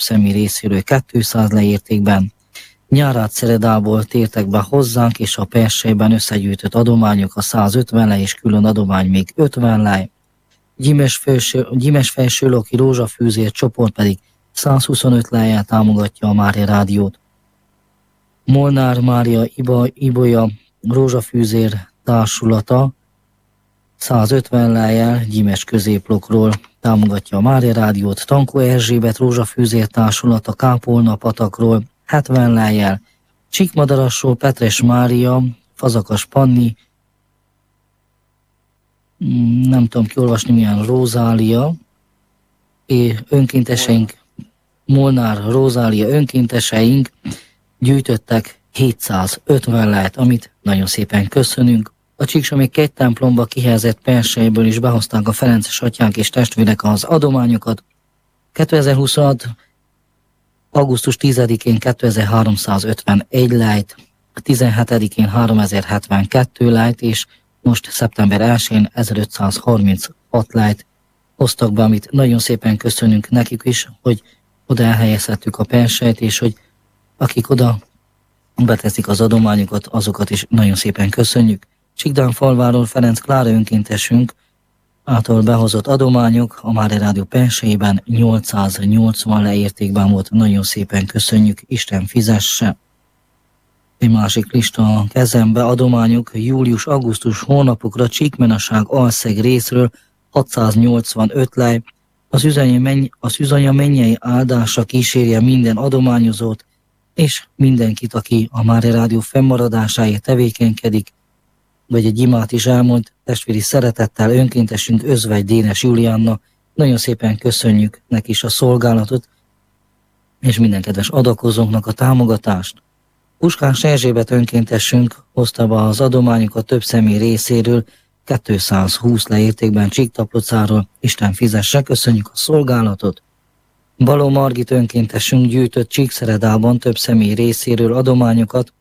személy részéről 200 lej értékben. Nyárát Szeredából tértek be hozzánk, és a Perselyben összegyűjtött adományok a 150 lej, és külön adomány még 50 lej. Gyimesfelsőloki Rózsafűzér csoport pedig 125 lejjel támogatja a Mária Rádiót. Molnár Mária Ibolya Rózsafűzér társulata 150 lejjel Gyimes középlokról támogatja a Mária Rádiót. Tankó Erzsébet Rózsafűzér társulata Kápolna patakról 70 lejjel. Csíkmadarasról Petres Mária, Fazakas Panni, nem tudom kiolvasni milyen, Rózália, és önkénteseink, Molnár Rózália önkénteseink gyűjtöttek 750 lejt, amit nagyon szépen köszönünk. A Csíksomék egy templomba kihelyezett Perselyből is behozták a ferences atyák és testvérek az adományokat. 2026. augusztus 10-én 2351 lejt, 17-én 3072 lejt, és most szeptember 1-én 1536 lejt hoztak be, amit nagyon szépen köszönünk nekik is, hogy oda elhelyezhettük a Perselyt, és hogy akik oda beteszik az adományokat, azokat is nagyon szépen köszönjük. Csíkdán falváról Ferenc Klára önkéntesünk által behozott adományok a Mária Rádió Perselyben 880 lej értékben volt. Nagyon szépen köszönjük, Isten fizesse. Egy másik lista a kezembe, adományok július-augusztus hónapokra Csíkmenaság Alszeg részről 685 lej. Az üzanya mennyei áldása kísérje minden adományozót, és mindenkit, aki a Mária Rádió fennmaradásáért tevékenykedik, vagy egy imát is elmond, testvéri szeretettel önkéntesünk Özvegy Dénes Julianna. Nagyon szépen köszönjük neki is a szolgálatot, és minden kedves adakozónknak a támogatást. Puskás Erzsébet önkéntesünk hozta be az adományokat több személy részéről, 220 lej értékben Csíktaplocáról. Isten fizesse, köszönjük a szolgálatot. Baló Margit önkéntesünk gyűjtött Csíkszeredában több személy részéről adományokat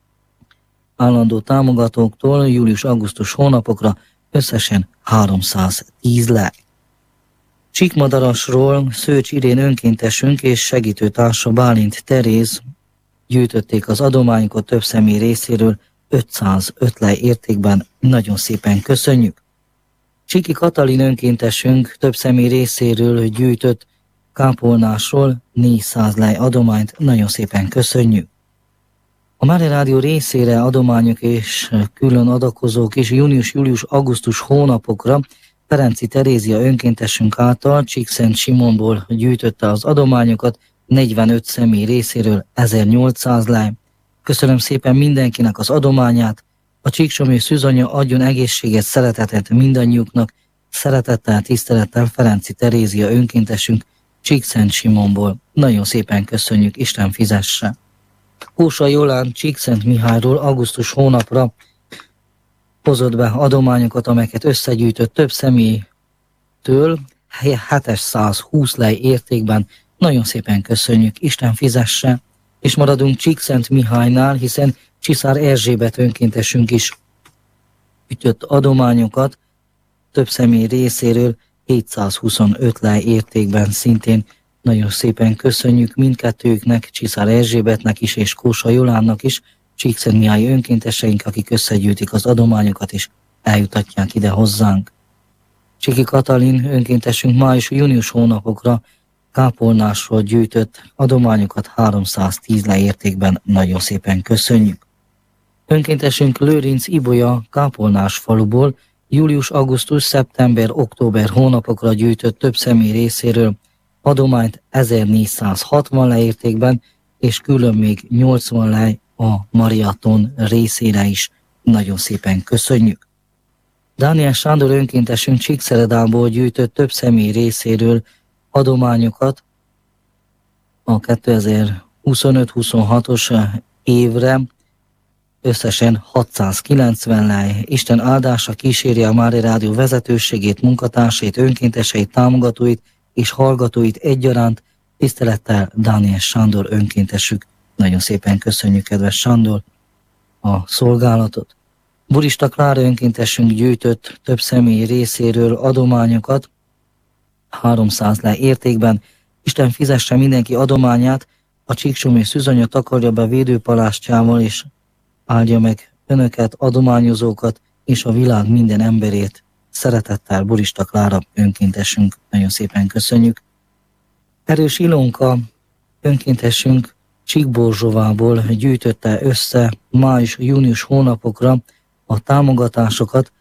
állandó támogatóktól július-augusztus hónapokra, összesen 310 lej. Csíkmadarasról Szőcs Irén önkéntesünk és segítőtársa Bálint Teréz gyűjtötték az adományokat több személy részéről 505 lej értékben. Nagyon szépen köszönjük. Csiki Katalin önkéntesünk több személy részéről gyűjtött Kápolnásról 400 lej adományt. Nagyon szépen köszönjük. A Mária Rádió részére adományok és külön adakozók is június-július-augusztus hónapokra Ferenci Terézia önkéntesünk által Csíkszent Simonból gyűjtötte az adományokat 45 személy részéről 1800 lej. Köszönöm szépen mindenkinek az adományát. A Csíksomé Szűzanya adjon egészséget, szeretetet mindannyiuknak. Szeretettel, tisztelettel Ferenci Terézia önkéntesünk Csíkszent Simonból. Nagyon szépen köszönjük, Isten fizesse. Kósa Jolán Csíkszent Mihályról augusztus hónapra hozott be adományokat, amelyeket összegyűjtött több személytől 720 lej értékben. Nagyon szépen köszönjük, Isten fizesse, és maradunk Csíkszent Mihálynál, hiszen Csiszár Erzsébet önkéntesünk is gyűjtött adományokat több személy részéről 725 lej értékben szintén. Nagyon szépen köszönjük mindkettőjüknek, Csiszár Erzsébetnek is és Kósa Jolánnak is, Csíkszent Mihály önkénteseink, akik összegyűjtik az adományokat és eljutatják ide hozzánk. Csiki Katalin önkéntesünk május-június hónapokra Kápolnásról gyűjtött adományokat 310 lej értékben. Nagyon szépen köszönjük. Önkéntesünk Lőrinc Ibolya Kápolnás faluból július-augusztus, szeptember-október hónapokra gyűjtött több személy részéről adományt 1460 lej értékben, és külön még 80 lej a Mariaton részére is. Nagyon szépen köszönjük. Dániel Sándor önkéntesünk Csíkszeredából gyűjtött több személy részéről adományokat a 2025-26-os évre, összesen 690 lej. Isten áldása kísérje a Mária Rádió vezetőségét, munkatársait, önkénteseit, támogatóit és hallgatóit egyaránt. Tisztelettel Dániel Sándor önkéntesük. Nagyon szépen köszönjük, kedves Sándor, a szolgálatot. Burista Klára önkéntesünk gyűjtött több személy részéről adományokat 300 lej értékben. Isten fizesse mindenki adományát, a Csíksom és Szűzanya takarja be védőpalástjával, és áldja meg önöket, adományozókat, és a világ minden emberét. Szeretettel Borista Klára, önkéntesünk, nagyon szépen köszönjük. Erős Ilonka, önkéntesünk Csíkborzsovából gyűjtötte össze május-június hónapokra a támogatásokat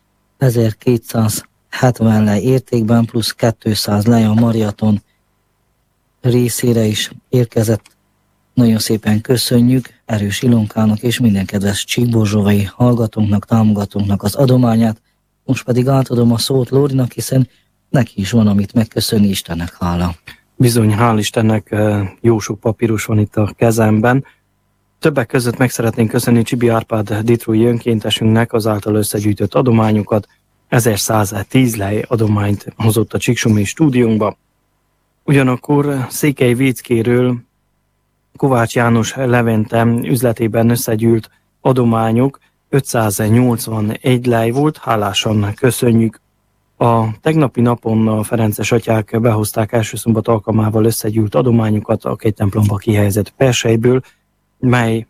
1270 lej értékben, plusz 200 lej a maraton részére is érkezett. Nagyon szépen köszönjük Erős Ilonkának és minden kedves csíkborzsovai hallgatónknak, támogatónknak az adományát. Most pedig átadom a szót Lórinak, hiszen neki is van, amit megköszönni, Istennek hála. Bizony, hál' Istennek, jó sok papírus van itt a kezemben. Többek között meg szeretnénk köszönni Csibi Árpád ditrói önkéntesünknek az által összegyűjtött adományokat. 1110 lej adományt hozott a Csíksomi stúdiónkba. Ugyanakkor Székely Véckéről Kovács János Levente üzletében összegyűlt adományok 581 lej volt, hálásan köszönjük. A tegnapi napon a ferences atyák behozták első szombat alkalmával összegyűlt adományokat a két templomba kihelyezett perseiből, mely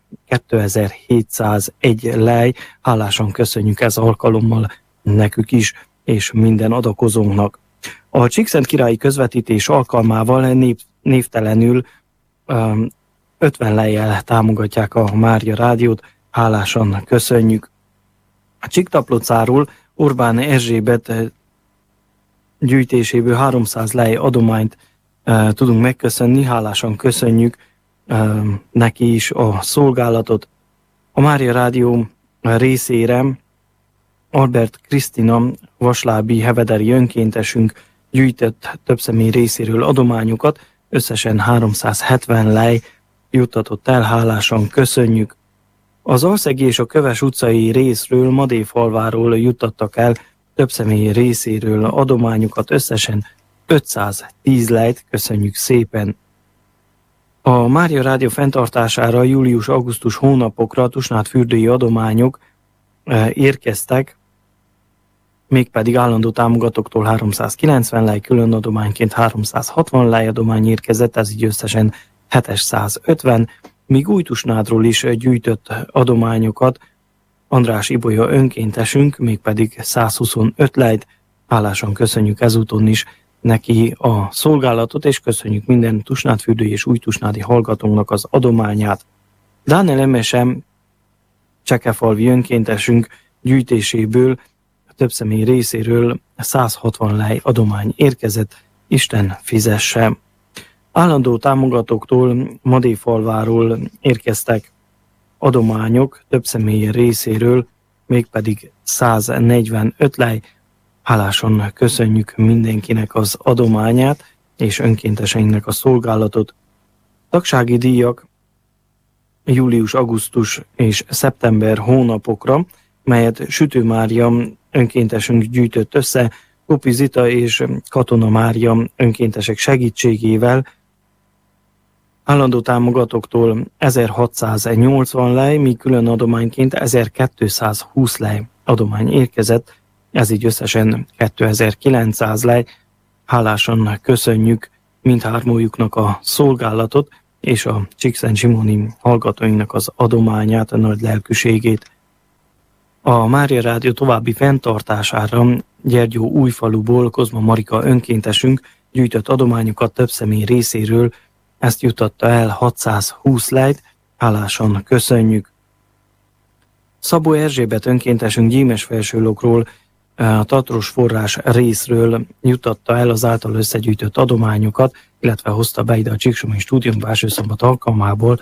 2701 lej, hálásan köszönjük ez alkalommal nekük is, és minden adakozónknak. A Csíkszent királyi közvetítés alkalmával névtelenül 50 lejjel támogatják a Mária Rádiót, hálásan köszönjük. A Csíktaplocáról Orbán Erzsébet gyűjtéséből 300 lej adományt tudunk megköszönni, hálásan köszönjük neki is a szolgálatot. A Mária Rádió részére Albert Krisztina vaslábi hevederi önkéntesünk gyűjtött több személy részéről adományokat, összesen 370 lej juttatott el, hálásan köszönjük. Az Alszegi és a Köves utcai részről, Madéfalváról juttattak el több személy részéről adományokat, összesen 510 lejt, köszönjük szépen. A Mária Rádió fenntartására július-augusztus hónapokra tusnádfürdői adományok érkeztek, mégpedig állandó támogatóktól 390 lej, külön adományként 360 lej adomány érkezett, ez így összesen 750, míg Újtusnádról is gyűjtött adományokat András Ibolya önkéntesünk, mégpedig 125 lejt, hálásan köszönjük ezúton is neki a szolgálatot, és köszönjük minden tusnádfürdői és újtusnádi hallgatónknak az adományát. Dániel Emesem csekefalvi önkéntesünk gyűjtéséből több személy részéről 160 lej adomány érkezett, Isten fizesse. Állandó támogatóktól Madéfalváról érkeztek adományok több személy részéről, mégpedig 145 lej. Hálásan köszönjük mindenkinek az adományát és önkénteseinknek a szolgálatot. Tagsági díjak július, augusztus és szeptember hónapokra, melyet Sütő Mária önkéntesünk gyűjtött össze, Kopi Zita és Katona Mária önkéntesek segítségével. Állandó támogatóktól 1680 lej, míg külön adományként 1220 lej adomány érkezett, ez így összesen 2900 lej. Hálásan köszönjük mindhármójuknak a szolgálatot és a Csíkszent Zsimoni hallgatóinknak az adományát, a nagy lelkűségét. A Mária Rádió további fenntartására Gyergyó Újfaluból Kozma Marika önkéntesünk gyűjtött adományokat több személy részéről, ezt jutatta el 620 lejt, hálásan köszönjük. Szabó Erzsébet önkéntesünk Gyímes-Felsőlókról, a Tatros forrás részről jutatta el az által összegyűjtött adományokat, illetve hozta be ide a Csíksomi stúdiónkba első szombat alkalmából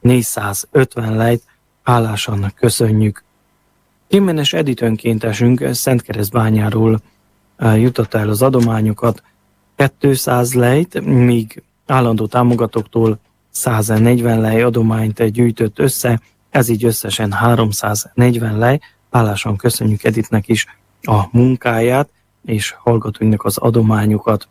450 lejt, hálásan köszönjük. Jiménez Edith önkéntesünk Szentkeresztbányáról jutatta el az adományokat 200 lejt, míg állandó támogatóktól 140 lej adományt gyűjtött össze, ez így összesen 340 lej. Hálásan köszönjük Edithnek is a munkáját, és hallgatóinknak az adományokat.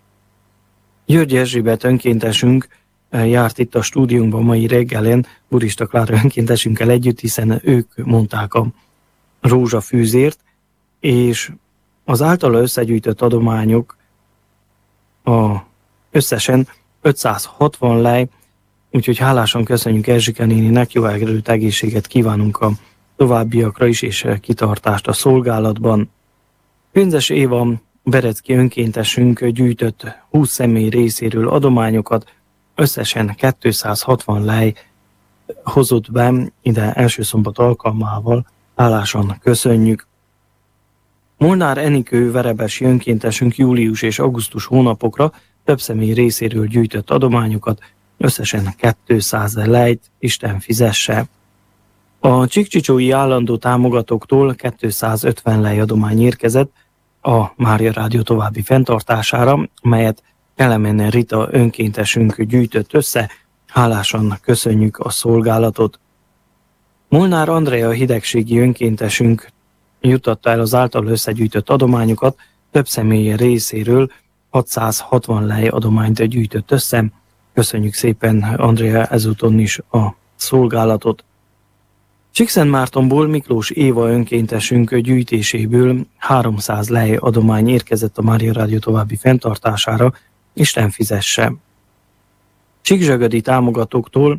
György Erzsébet önkéntesünk járt itt a stúdiónkban mai reggelen Borista Klára önkéntesünkkel együtt, hiszen ők mondták a rózsafűzért, és az általa összegyűjtött adományok összesen 560 lej, úgyhogy hálásan köszönjük Erzsike néninek, jó erőt, egészséget kívánunk a továbbiakra is, és kitartást a szolgálatban. Pénzes Éva Berecki önkéntesünk gyűjtött 20 személy részéről adományokat, összesen 260 lej hozott be ide első szombat alkalmával, hálásan köszönjük. Molnár Enikő verebesi önkéntesünk július és augusztus hónapokra több személy részéről gyűjtött adományokat, összesen 200 lejt, Isten fizesse. A Csíkcsicsói állandó támogatóktól 250 lej adomány érkezett a Mária Rádió további fenntartására, melyet Kelemen Rita önkéntesünk gyűjtött össze, hálásan köszönjük a szolgálatot. Molnár Andrea hidegségi önkéntesünk juttatta el az által összegyűjtött adományokat, több személy részéről 660 lej adományt gyűjtött össze. Köszönjük szépen, Andrea, ezúton is a szolgálatot. Csíkszentmártonból Miklós Éva önkéntesünk gyűjtéséből 300 lej adomány érkezett a Mária Rádió további fenntartására, Isten fizesse. Csíkzsagadi támogatóktól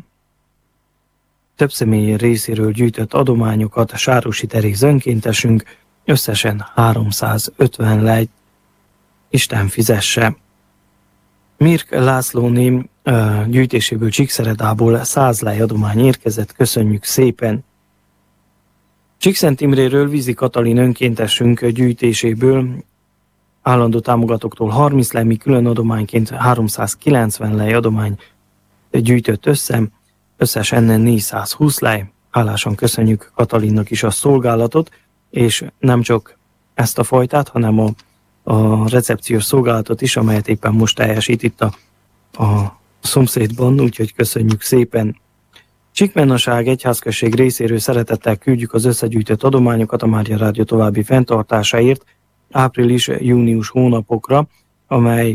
több személy részéről gyűjtött adományokat Sárosi Teréz önkéntesünk, összesen 350 lej, Isten fizesse. Mirk Lászlóné gyűjtéséből Csíkszeredából 100 lej adomány érkezett, köszönjük szépen. Csíkszent Imréről Vízi Katalin önkéntesünk gyűjtéséből állandó támogatóktól 30 lej, mi külön adományként 390 lej adomány gyűjtött össze, összesen 420 lej. Hálásan köszönjük Katalinnak is a szolgálatot, és nem csak ezt a fajtát, hanem a recepciós szolgálatot is, amelyet éppen most teljesít itt a szomszédban, úgyhogy köszönjük szépen. Csíkmennaság egyházközség részéről szeretettel küldjük az összegyűjtött adományokat a Mária Rádió további fenntartásáért április-június hónapokra, amely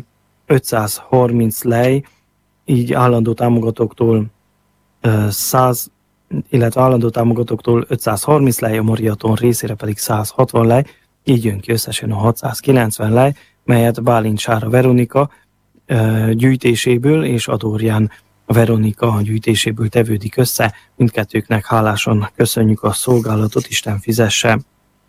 530 lej, így állandó támogatóktól 100, illetve állandó támogatóktól 530 lej, a Mariaton részére pedig 160 lej, így jön ki összesen a 690 lej, melyet Bálint Sára Veronika gyűjtéséből és Adorján Veronika gyűjtéséből tevődik össze. Mindkettőknek hálásan köszönjük a szolgálatot, Isten fizesse.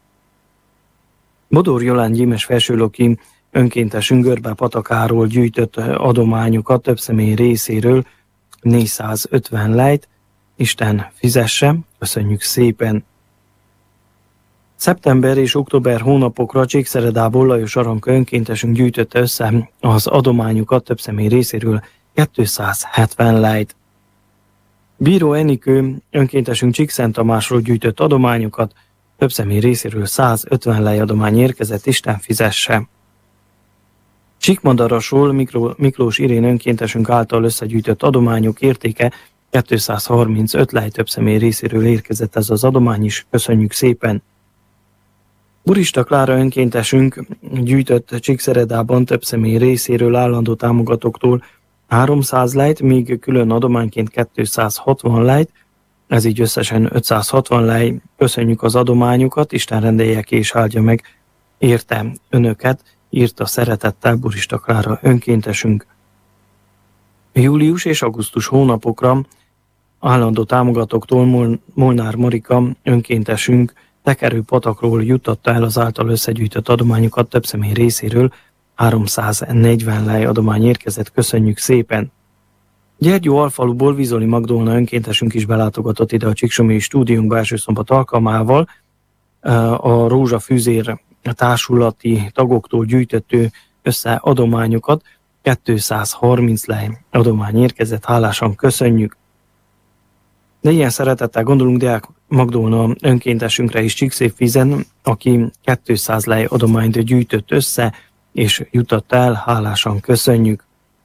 Bodor Jolán Gyémes Felsőloki önkéntesünk Görbe Patakáról gyűjtött adományokat több személy részéről, 450 lejt, Isten fizesse, köszönjük szépen. Szeptember és október hónapokra Csíkszeredából Lajos Aranka önkéntesünk gyűjtötte össze az adományokat több személy részéről, 270 lejt. Bíró Enikő önkéntesünk Csíkszent Tamásról gyűjtött adományokat, több személy részéről 150 lej adomány érkezett, Isten fizesse. Csíkmadarasról Miklós Irén önkéntesünk által összegyűjtött adományok értéke 235 lej, több személy részéről érkezett ez az adomány is, köszönjük szépen. Burista Klára önkéntesünk gyűjtött Csíkszeredában több személy részéről állandó támogatóktól 300 lejt, míg külön adományként 260 lejt, ez így összesen 560 lej. Köszönjük az adományokat, Isten rendelje ki és áldja meg érte önöket, írta szeretettel Burista Klára önkéntesünk. Július és augusztus hónapokra állandó támogatóktól Molnár Marika önkéntesünk Tekerő-patakról juttatta el az által összegyűjtött adományokat több személy részéről, 340 lej adomány érkezett, köszönjük szépen. Gyergyó-Alfaluból Vizoli Magdolna önkéntesünk is belátogatott ide a Csíksomélyi stúdiónkba első szombat alkalmával. A Rózsafűzér társulati tagoktól gyűjtöttő össze adományokat, 230 lej adomány érkezett, hálásan köszönjük. De ilyen szeretettel gondolunk Deák Magdolna önkéntesünkre is Csíkszékvízen, aki 200 lej adományt gyűjtött össze, és jutott el, hálásan köszönjük.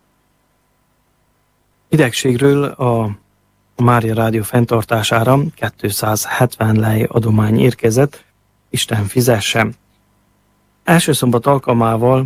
Idegségről a Mária Rádió fenntartására 270 lej adomány érkezett, Isten fizesse. Első szombat alkalmával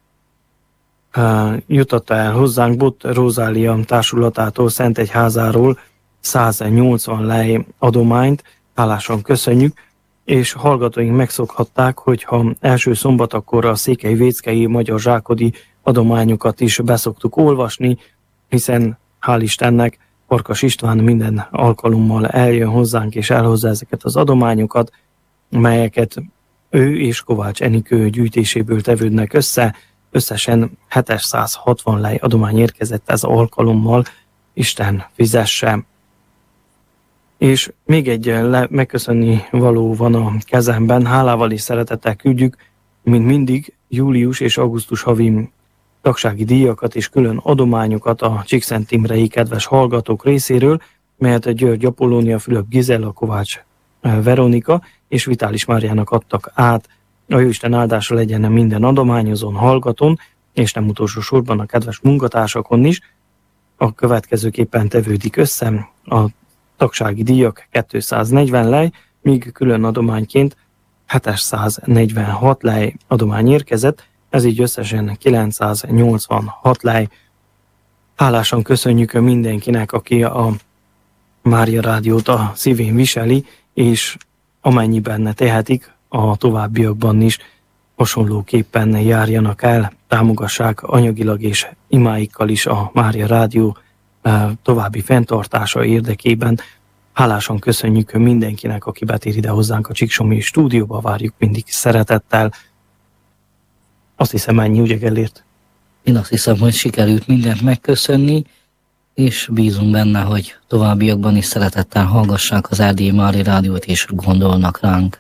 juttatta el hozzánk Bot Rózália társulatától, Szentegyházáról 180 lej adományt, hálásan köszönjük, és hallgatóink megszokhatták, hogyha első szombat, akkor a székely-véckei magyar zsákodi adományokat is beszoktuk olvasni, hiszen hál' Istennek Farkas István minden alkalommal eljön hozzánk és elhozza ezeket az adományokat, melyeket ő és Kovács Enikő gyűjtéséből tevődnek össze. Összesen 760 lej adomány érkezett ez alkalommal, Isten fizesse. És még egy megköszönni való van a kezemben, hálával és szeretettel küldjük, mint mindig, július és augusztus havi tagsági díjakat és külön adományokat a Csíkszent Imrei kedves hallgatók részéről, melyet György Apollónia, Fülöp Gizella, Kovács Veronika és Vitális Máriának adtak át. A Jóisten áldása legyen minden adományozón, hallgatón, és nem utolsó sorban a kedves munkatársakon is. A következőképpen tevődik össze a tagsági díjak 240 lej, míg külön adományként 746 lej adomány érkezett, ez így összesen 986 lej. Hálásan köszönjük mindenkinek, aki a Mária Rádiót a szívén viseli, és amennyiben tehetik, a továbbiakban is hasonlóképpen járjanak el, támogassák anyagilag és imáikkal is a Mária Rádió további fenntartása érdekében. Hálásan köszönjük mindenkinek, aki betér ide hozzánk a Csíksomi stúdióba, várjuk mindig szeretettel. Azt hiszem, ennyi, ugye Gellért? Én azt hiszem, hogy sikerült mindent megköszönni, és bízunk benne, hogy továbbiakban is szeretettel hallgassák az Erdélyi Mária Rádiót, és gondolnak ránk.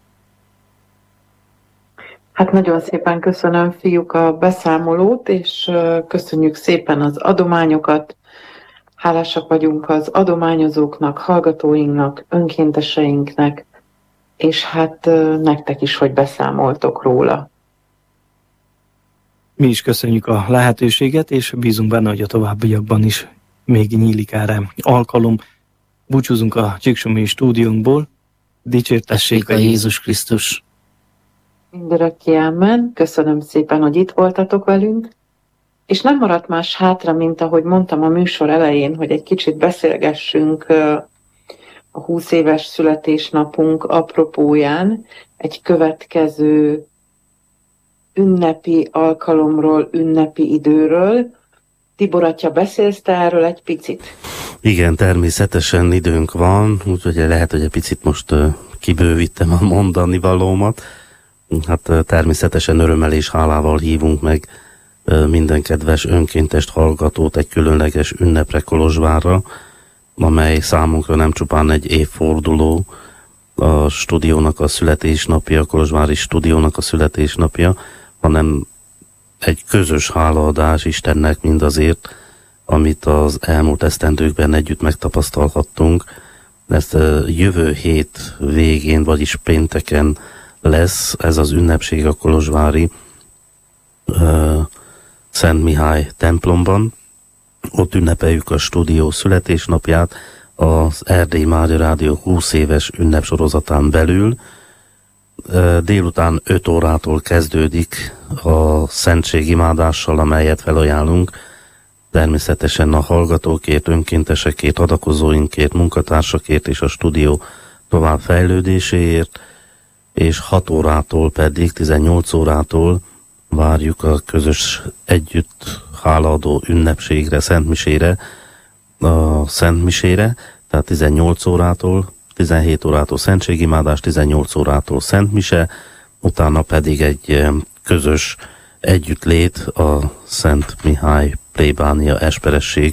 Hát nagyon szépen köszönöm, fiúk, a beszámolót, és köszönjük szépen az adományokat. Hálásak vagyunk az adományozóknak, hallgatóinknak, önkénteseinknek, és hát nektek is, hogy beszámoltok róla. Mi is köszönjük a lehetőséget, és bízunk benne, hogy a továbbiakban is még nyílik erre alkalom. Búcsúzunk a Csíksomi stúdiónkból. Dicsértessék a Jézus Krisztus! Mindörökké ámen. Köszönöm szépen, hogy itt voltatok velünk, és nem maradt más hátra, mint ahogy mondtam a műsor elején, hogy egy kicsit beszélgessünk a 20 éves születésnapunk apropóján egy következő ünnepi alkalomról, ünnepi időről. Tibor atya, beszélsz te erről egy picit? Igen, természetesen időnk van, úgyhogy lehet, hogy egy picit most kibővítem a mondani valómat. Hát természetesen örömmel és hálával hívunk meg minden kedves önkéntest, hallgatót egy különleges ünnepre Kolozsvárra, amely számunkra nem csupán egy évforduló, a stúdiónak a születésnapja, a kolozsvári stúdiónak a születésnapja, hanem egy közös hálaadás Istennek mindazért, amit az elmúlt esztendőkben együtt megtapasztalhattunk. Ezt jövő hét végén, vagyis pénteken lesz ez az ünnepség a kolozsvári Szent Mihály templomban. Ott ünnepeljük a stúdió születésnapját az Erdélyi Mária Rádió 20 éves ünnepsorozatán belül. Délután 5 órától kezdődik a szentségimádással, amelyet felajánlunk természetesen a hallgatókért, önkéntesekért, adakozóinkért, munkatársakért és a stúdió továbbfejlődéséért, és 6 órától pedig 18 órától várjuk a közös együtt hálaadó ünnepségre, szentmisére, a szentmisére, tehát 18 órától, 17 órától szentségimádás, 18 órától szentmise, utána pedig egy közös együttlét a Szent Mihály plébánia esperesség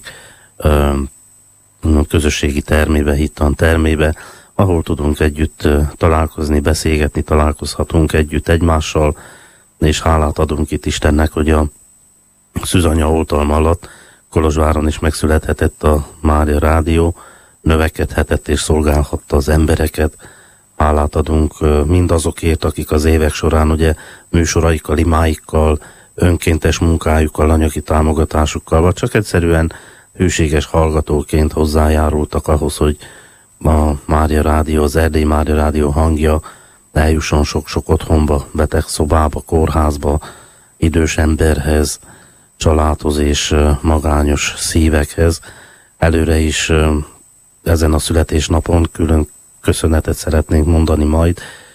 közösségi termébe, hittan termébe, ahol tudunk együtt találkozni, beszélgetni, találkozhatunk együtt egymással, és hálát adunk itt Istennek, hogy a szűzanya oltalma alatt Kolozsváron is megszülethetett a Mária Rádió, növekedhetett és szolgálhatta az embereket. Hálát adunk mindazokért, akik az évek során ugye műsoraikkal, imáikkal, önkéntes munkájukkal, anyagi támogatásukkal, vagy csak egyszerűen hűséges hallgatóként hozzájárultak ahhoz, hogy a Mária Rádió, az Erdélyi Mária Rádió hangja eljusson sok-sok otthonba, betegszobába, kórházba, idős emberhez, családhoz és magányos szívekhez. Előre is ezen a születésnapon külön köszönetet szeretnénk mondani majd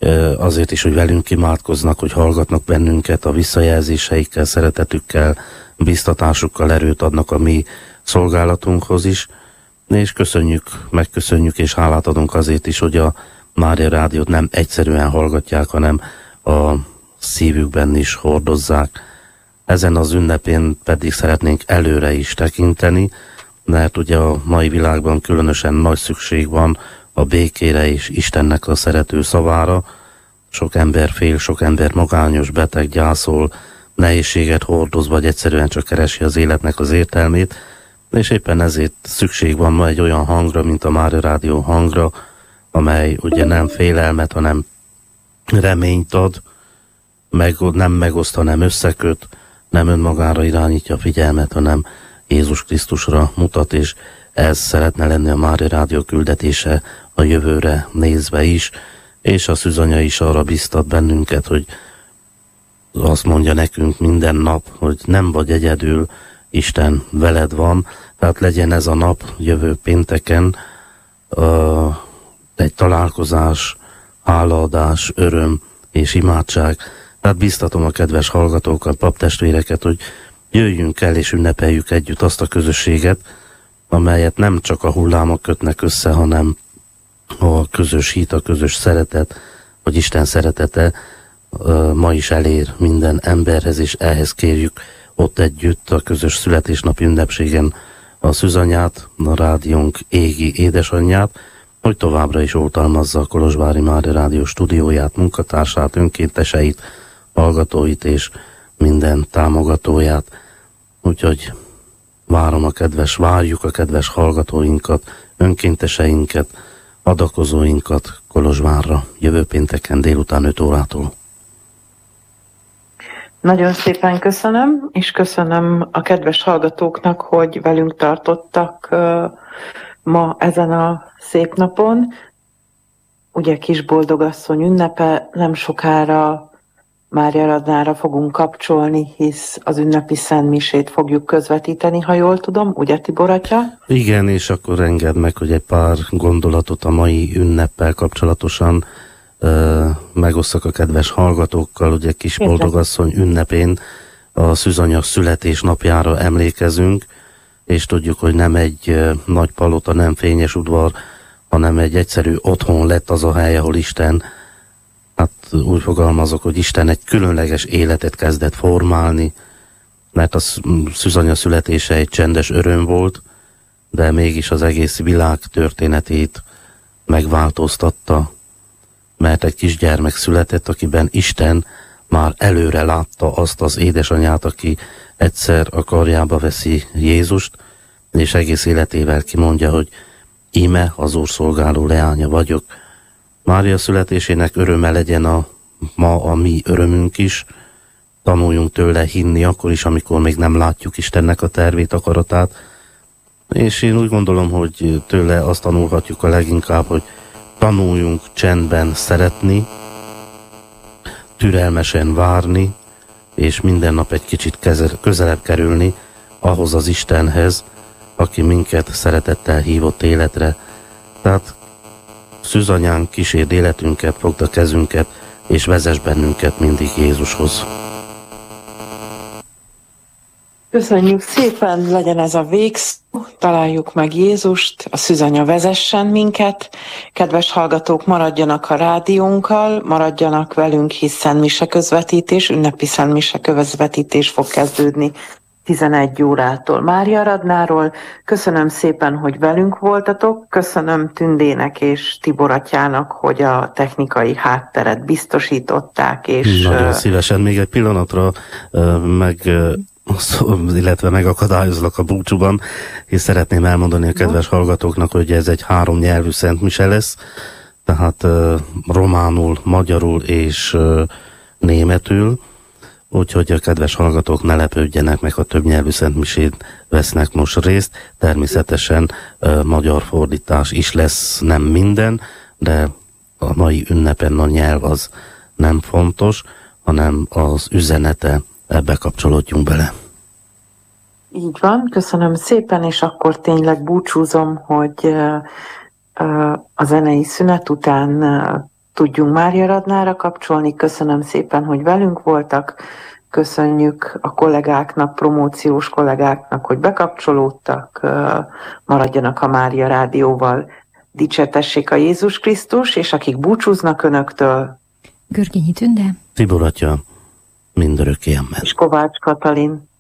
azért is, hogy velünk imádkoznak, hogy hallgatnak bennünket, a visszajelzéseikkel, szeretetükkel, biztatásukkal erőt adnak a mi szolgálatunkhoz is, és megköszönjük és hálát adunk azért is, hogy a Mária Rádiót nem egyszerűen hallgatják, hanem a szívükben is hordozzák. Ezen az ünnepén pedig szeretnénk előre is tekinteni, mert ugye a mai világban különösen nagy szükség van a békére és Istennek a szerető szavára. Sok ember fél, sok ember magányos, beteg, gyászol, nehézséget hordoz, vagy egyszerűen csak keresi az életnek az értelmét, és éppen ezért szükség van ma egy olyan hangra, mint a Mária Rádió hangra, amely ugye nem félelmet, hanem reményt ad, nem megoszt, hanem összeköt, nem önmagára irányítja a figyelmet, hanem Jézus Krisztusra mutat, és ez szeretne lenni a Mária Rádió küldetése a jövőre nézve is, és a szűzanya is arra biztat bennünket, hogy azt mondja nekünk minden nap, hogy nem vagy egyedül, Isten veled van, tehát legyen ez a nap jövő pénteken egy találkozás, hálaadás, öröm és imádság. Tehát biztatom a kedves hallgatókat, paptestvéreket, hogy jöjjünk el és ünnepeljük együtt azt a közösséget, amelyet nem csak a hullámok kötnek össze, hanem a közös hit, a közös szeretet, vagy Isten szeretete ma is elér minden emberhez, és ehhez kérjük ott együtt a közös születésnapi ünnepségen a szűzanyát, a rádiónk égi édesanyját, hogy továbbra is oltalmazza a Kolozsvári Mária Rádió stúdióját, munkatársát, önkénteseit, hallgatóit és minden támogatóját. Úgyhogy várjuk a kedves hallgatóinkat, önkénteseinket, adakozóinkat Kolozsvárra jövő pénteken délután 5 órától. Nagyon szépen köszönöm, és köszönöm a kedves hallgatóknak, hogy velünk tartottak ma ezen a szép napon. Ugye Kis Boldogasszony ünnepe, nem sokára Mária Radnára fogunk kapcsolni, hisz az ünnepi szentmisét fogjuk közvetíteni, ha jól tudom, ugye Tibor atya? Igen, és akkor engedd meg, hogy egy pár gondolatot a mai ünneppel kapcsolatosan megosszak a kedves hallgatókkal. Ugye Kis Boldogasszony ünnepén a szűzanya születésnapjára emlékezünk, és tudjuk, hogy nem egy nagy palota, nem fényes udvar, hanem egy egyszerű otthon lett az a hely, ahol Isten, hát úgy fogalmazok, hogy Isten egy különleges életet kezdett formálni, mert a szűzanya születése egy csendes öröm volt, de mégis az egész világ történetét megváltoztatta, mert egy kisgyermek született, akiben Isten már előre látta azt az édesanyát, aki egyszer a karjába veszi Jézust, és egész életével kimondja, hogy íme az Úr szolgáló leánya vagyok. Mária születésének öröme legyen ma a mi örömünk is, tanuljunk tőle hinni akkor is, amikor még nem látjuk Istennek a tervét, akaratát, és én úgy gondolom, hogy tőle azt tanulhatjuk a leginkább, hogy tanuljunk csendben szeretni, türelmesen várni, és minden nap egy kicsit közelebb kerülni ahhoz az Istenhez, aki minket szeretettel hívott életre. Tehát szűzanyánk, kísérd életünket, fogd a kezünket, és vezess bennünket mindig Jézushoz. Köszönjük szépen, legyen ez a végszó, találjuk meg Jézust, a szűzanya vezessen minket. Kedves hallgatók, maradjanak a rádiónkkal, maradjanak velünk, hisz szentmise közvetítés, ünnepi szentmise közvetítés fog kezdődni 11 órától Mária Radnáról. Köszönöm szépen, hogy velünk voltatok, köszönöm Tündének és Tibor atyának, hogy a technikai hátteret biztosították. És nagyon szívesen, még egy pillanatra illetve megakadályozlak a búcsúban, és szeretném elmondani a kedves hallgatóknak, hogy ez egy 3 nyelvű szentmise lesz, tehát románul, magyarul és németül, úgyhogy a kedves hallgatók ne lepődjenek meg, ha több nyelvű szentmisén vesznek most részt. Természetesen magyar fordítás is lesz, nem minden, de a mai ünnepen a nyelv az nem fontos, hanem az üzenete, ebbe kapcsolódjunk bele. Így van, köszönöm szépen, és akkor tényleg búcsúzom, hogy a zenei szünet után tudjunk Mária Radnára kapcsolni. Köszönöm szépen, hogy velünk voltak. Köszönjük a kollégáknak, promóciós kollégáknak, hogy bekapcsolódtak. Maradjanak a Mária Rádióval. Dicsértessék a Jézus Krisztus, és akik búcsúznak önöktől. Görgényi Tünde, Tibor atya, mindörökké amen. És Kovács Katalin.